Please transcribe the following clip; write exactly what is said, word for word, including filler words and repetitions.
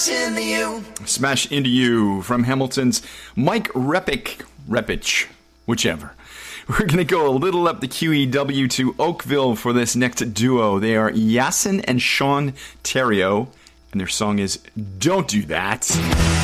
Smash into you. Smash into you from Hamilton's Mike Repic, Repich, whichever. We're going to go a little up the Q E W to Oakville for this next duo. They are Yasin and Sean Terrio, and their song is Don't Do That.